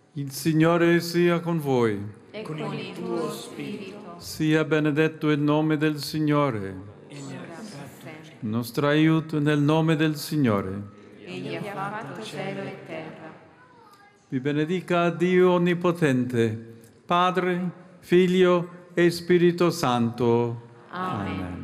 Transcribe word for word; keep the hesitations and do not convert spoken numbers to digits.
Il Signore sia con voi. E con il tuo spirito. Sia benedetto il nome del Signore. Il nostro aiuto nel nome del Signore. Egli ha fatto cielo e terra. Vi benedica Dio Onnipotente, Padre, Figlio e Spirito Santo. Amen.